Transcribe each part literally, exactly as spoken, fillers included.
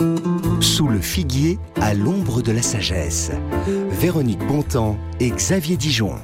Sous le figuier, à l'ombre de la sagesse. Véronique Bontemps et Xavier Dijon.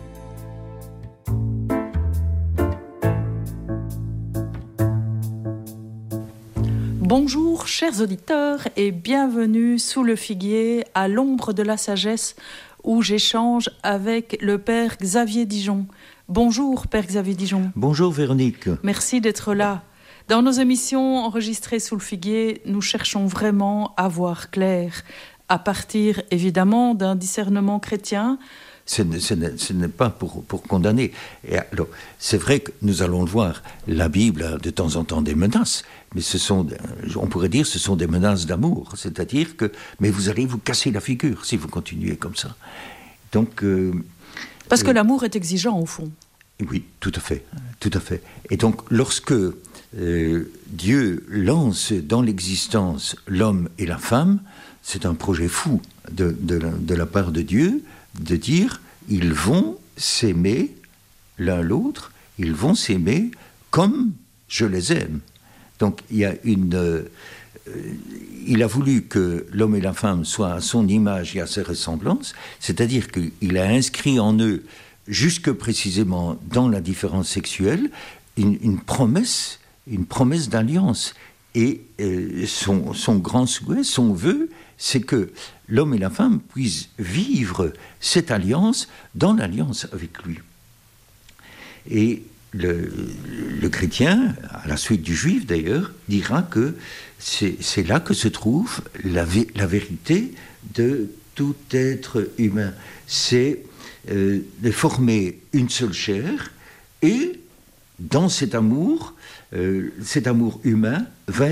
Bonjour chers auditeurs et bienvenue sous le figuier à l'ombre de la sagesse où j'échange avec le père Xavier Dijon. Bonjour père Xavier Dijon. Bonjour Véronique. Merci d'être là. Dans nos émissions enregistrées sous le figuier, nous cherchons vraiment à voir clair, à partir évidemment d'un discernement chrétien. Ce n'est, ce n'est, ce n'est pas pour, pour condamner. Et alors, c'est vrai que nous allons le voir, la Bible a de temps en temps des menaces, mais ce sont, on pourrait dire, ce sont des menaces d'amour. C'est-à-dire que, mais vous allez vous casser la figure si vous continuez comme ça. Donc, euh, Parce que euh, l'amour est exigeant au fond. Oui, tout à fait, tout à fait. Et donc, lorsque euh, Dieu lance dans l'existence l'homme et la femme, c'est un projet fou de, de, la, de la part de Dieu, de dire, ils vont s'aimer l'un l'autre, ils vont s'aimer comme je les aime. Donc, il y a une... Euh, il a voulu que l'homme et la femme soient à son image et à ses ressemblances, c'est-à-dire qu'il a inscrit en eux, jusque précisément dans la différence sexuelle, une, une promesse, une promesse d'alliance. Et euh, son, son grand souhait, son vœu, c'est que l'homme et la femme puissent vivre cette alliance dans l'alliance avec lui. Et le, le chrétien, à la suite du juif d'ailleurs, dira que c'est, c'est là que se trouve la, vé- la vérité de tout être humain. C'est euh, de former une seule chair et dans cet amour, euh, cet amour humain,